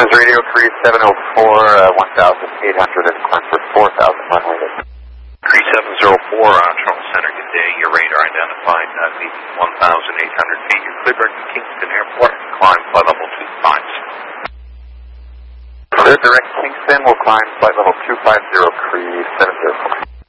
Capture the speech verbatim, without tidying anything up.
is Radio Creed seven oh four, uh, one thousand eight hundred and climb for four thousand runway. Creed seven oh four, uh, Toronto Center, good day. Your radar identified uh, the one thousand eight hundred feet. You're cleared to Kingston Airport. Climb flight level two five zero. Clear direct Kingston, will climb flight level two five zero, Creed seven oh four.